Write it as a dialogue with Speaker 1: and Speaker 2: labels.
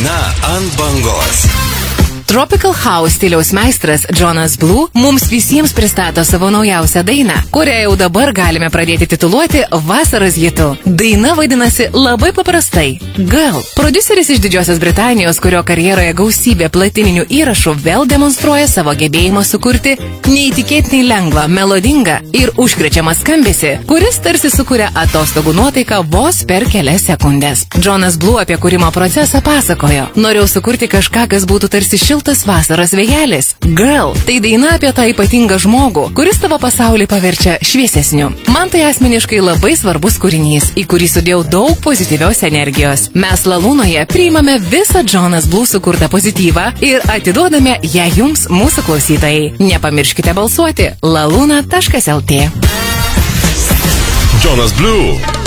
Speaker 1: Daina ant bangos.
Speaker 2: Tropical House stiliaus meistras Jonas Blue mums visiems pristato savo naujausią dainą, kurią jau dabar galime pradėti tituluoti vasaros hitu. Daina vadinasi labai paprastai – Girl. Prodiuseris iš Didžiosios Britanijos, kurio karjeroje gausybė platininių įrašų, vėl demonstruoja savo gebėjimą sukurti neįtikėtinai lengvą, melodingą ir užkrečiamą skambesį, kuris tarsi sukuria atostogų nuotaiką vos per kelias sekundės. Jonas Blue apie kūrimo procesą pasakojo: norėjau sukurti kažką, kas būtų tarsi šiltas vasaros vėjelis. Girl – tai daina apie tą ypatingą žmogų, kuris tavo pasaulį paverčia šviesesniu. Man tai asmeniškai labai svarbus kūrinys, į kurį sudėjau daug pozityvios energijos. Mes Lalūnoje priimame visą Jonas Blue sukurtą pozityvą ir atiduodame ją jums, mūsų klausytojai. Nepamirškite balsuoti laluna.lt.
Speaker 1: Jonas Blue.